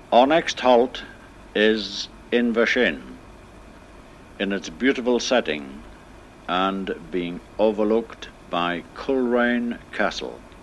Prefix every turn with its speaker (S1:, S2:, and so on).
S1: Our next halt is Invershin, in its beautiful setting and being overlooked by Culraine Castle.